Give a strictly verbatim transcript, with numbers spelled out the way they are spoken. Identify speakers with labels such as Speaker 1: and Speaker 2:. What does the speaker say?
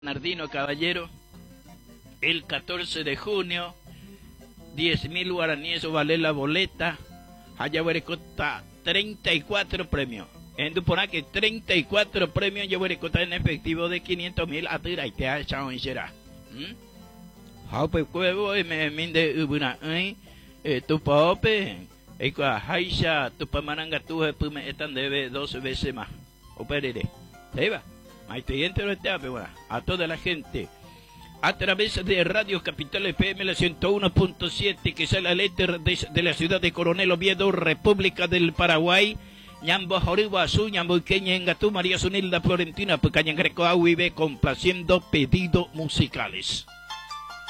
Speaker 1: Bernardino Caballero, el catorce de junio, diez mil guaraníes vale la boleta, allá cota treinta y cuatro premios. En Duporá que treinta y cuatro premios yo voy a cota en efectivo de quinientos mil a tira y te ha echado en será. How pe cuevo y me minde ubuna, eh, tu paope, y cua haisha, tu pamananga tu pume etan debe doce veces más. Operere, ¿se va? A toda la gente a través de Radio Capital F M la ciento uno punto siete, que es la letra de, de la ciudad de Coronel Oviedo, República del Paraguay. Ñambo Joriba Azul, Ñambo Iqueña, Engatú, María Sunilda Florentina, Pucañan Greco, vive complaciendo pedidos musicales.